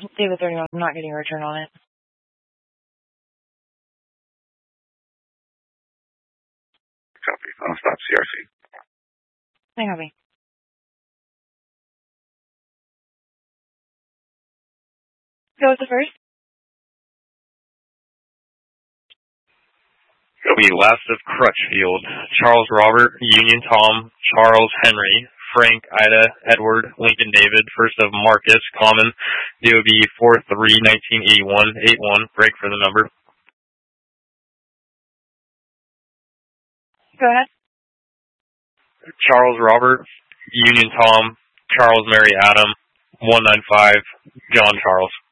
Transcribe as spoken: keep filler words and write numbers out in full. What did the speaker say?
David thirty-one, I'm not getting a return on it. Copy. I'll stop C R C. I copy. Go with the first. It'll be last of Crutchfield, Charles Robert, Union Tom, Charles Henry, Frank, Ida, Edward, Lincoln David, first of Marcus, common, D O B four three nineteen eighty-one, eight one, break for the number. Go ahead. Charles Robert, Union Tom, Charles Mary Adam, one nine five, John Charles.